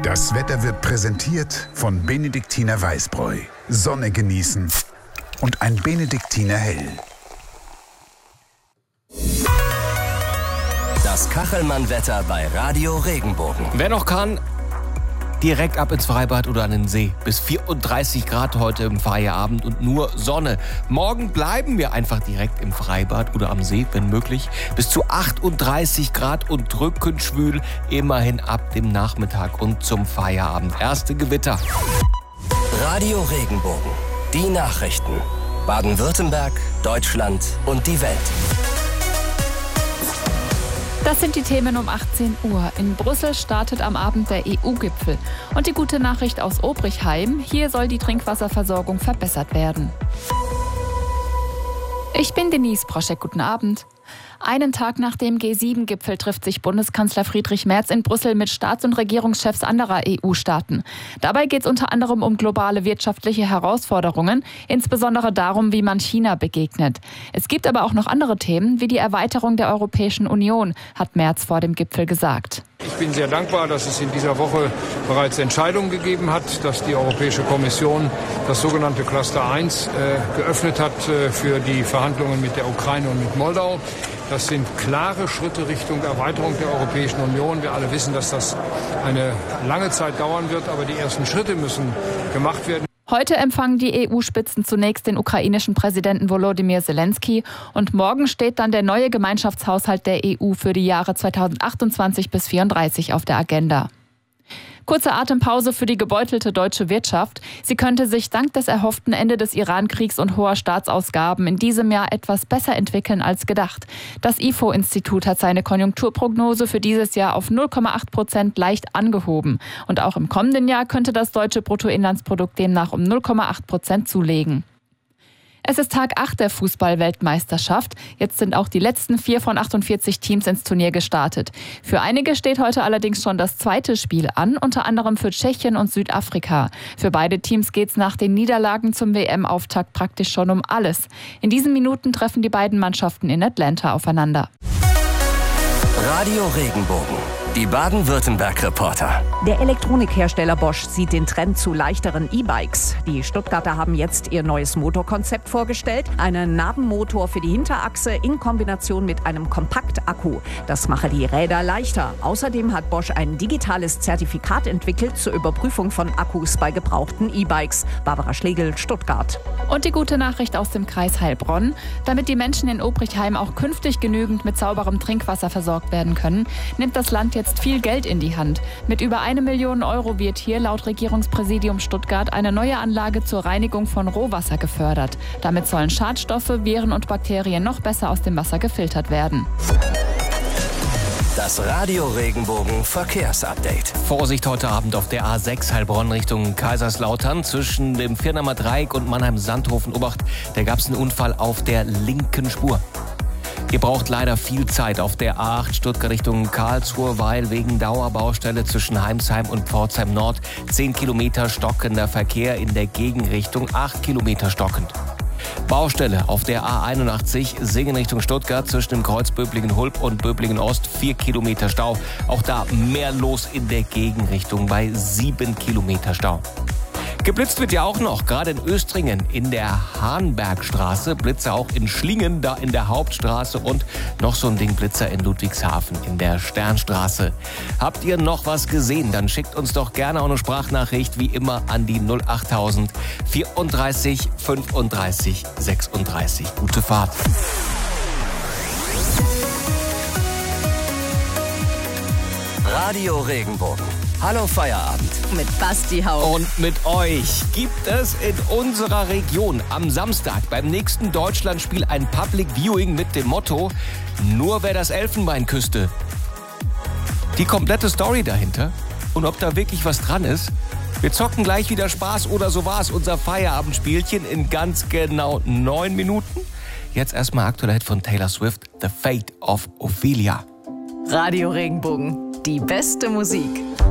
Das Wetter wird präsentiert von Benediktiner Weißbräu. Sonne genießen und ein Benediktiner Hell. Das Kachelmann-Wetter bei Radio Regenbogen. Wer noch kann, direkt ab ins Freibad oder an den See. Bis 34 Grad heute im Feierabend und nur Sonne. Morgen bleiben wir einfach direkt im Freibad oder am See, wenn möglich. Bis zu 38 Grad und drückend schwül, immerhin ab dem Nachmittag und zum Feierabend. Erste Gewitter. Radio Regenbogen. Die Nachrichten. Baden-Württemberg, Deutschland und die Welt. Das sind die Themen um 18 Uhr. In Brüssel startet am Abend der EU-Gipfel. Und die gute Nachricht aus Obrichheim: Hier soll die Trinkwasserversorgung verbessert werden. Ich bin Denise Proschek, guten Abend. Einen Tag nach dem G7-Gipfel trifft sich Bundeskanzler Friedrich Merz in Brüssel mit Staats- und Regierungschefs anderer EU-Staaten. Dabei geht es unter anderem um globale wirtschaftliche Herausforderungen, insbesondere darum, wie man China begegnet. Es gibt aber auch noch andere Themen, wie die Erweiterung der Europäischen Union, hat Merz vor dem Gipfel gesagt. Ich bin sehr dankbar, dass es in dieser Woche bereits Entscheidungen gegeben hat, dass die Europäische Kommission das sogenannte Cluster 1 geöffnet hat für die Verhandlungen mit der Ukraine und mit Moldau. Das sind klare Schritte Richtung Erweiterung der Europäischen Union. Wir alle wissen, dass das eine lange Zeit dauern wird, aber die ersten Schritte müssen gemacht werden. Heute empfangen die EU-Spitzen zunächst den ukrainischen Präsidenten Volodymyr Zelensky und morgen steht dann der neue Gemeinschaftshaushalt der EU für die Jahre 2028 bis 2034 auf der Agenda. Kurze Atempause für die gebeutelte deutsche Wirtschaft. Sie könnte sich dank des erhofften Ende des Iran-Kriegs und hoher Staatsausgaben in diesem Jahr etwas besser entwickeln als gedacht. Das IFO-Institut hat seine Konjunkturprognose für dieses Jahr auf 0,8% leicht angehoben. Und auch im kommenden Jahr könnte das deutsche Bruttoinlandsprodukt demnach um 0,8% zulegen. Es ist Tag 8 der Fußball-Weltmeisterschaft. Jetzt sind auch die letzten 4 von 48 Teams ins Turnier gestartet. Für einige steht heute allerdings schon das zweite Spiel an, unter anderem für Tschechien und Südafrika. Für beide Teams geht's nach den Niederlagen zum WM-Auftakt praktisch schon um alles. In diesen Minuten treffen die beiden Mannschaften in Atlanta aufeinander. Radio Regenbogen. Die Baden-Württemberg-Reporter. Der Elektronikhersteller Bosch sieht den Trend zu leichteren E-Bikes. Die Stuttgarter haben jetzt ihr neues Motorkonzept vorgestellt. Einen Nabenmotor für die Hinterachse in Kombination mit einem Kompaktakku. Das mache die Räder leichter. Außerdem hat Bosch ein digitales Zertifikat entwickelt zur Überprüfung von Akkus bei gebrauchten E-Bikes. Barbara Schlegel, Stuttgart. Und die gute Nachricht aus dem Kreis Heilbronn: Damit die Menschen in Obrichheim auch künftig genügend mit sauberem Trinkwasser versorgt werden können, nimmt das Land jetzt viel Geld in die Hand. Mit über 1 Million Euro wird hier laut Regierungspräsidium Stuttgart eine neue Anlage zur Reinigung von Rohwasser gefördert. Damit sollen Schadstoffe, Viren und Bakterien noch besser aus dem Wasser gefiltert werden. Das Radio Regenbogen Verkehrsupdate. Vorsicht heute Abend auf der A6 Heilbronn Richtung Kaiserslautern. Zwischen dem Firnamer Dreieck und Mannheim-Sandhofen Obacht, da gab es einen Unfall auf der linken Spur. Ihr braucht leider viel Zeit auf der A8 Stuttgart Richtung Karlsruhe, weil wegen Dauerbaustelle zwischen Heimsheim und Pforzheim Nord 10 Kilometer stockender Verkehr in der Gegenrichtung, 8 Kilometer stockend. Baustelle auf der A81 Singen Richtung Stuttgart zwischen dem Kreuz Böblingen-Hulb und Böblingen-Ost, 4 Kilometer Stau. Auch da mehr los in der Gegenrichtung bei 7 Kilometer Stau. Geblitzt wird ja auch noch, gerade in Östringen in der Hahnbergstraße, Blitzer auch in Schlingen, da in der Hauptstraße und noch so ein Ding Blitzer in Ludwigshafen in der Sternstraße. Habt ihr noch was gesehen? Dann schickt uns doch gerne auch eine Sprachnachricht, wie immer an die 08000 34 35 36. Gute Fahrt. Radio Regenbogen. Hallo Feierabend. Mit Basti Hauch. Und mit euch gibt es in unserer Region am Samstag beim nächsten Deutschlandspiel ein Public Viewing mit dem Motto: Nur wer das Elfenbein küsste. Die komplette Story dahinter und ob da wirklich was dran ist. Wir zocken gleich wieder Spaß oder so war's. Unser Feierabendspielchen in ganz genau 9 Minuten. Jetzt erstmal aktuell von Taylor Swift, The Fate of Ophelia. Radio Regenbogen. Die beste Musik.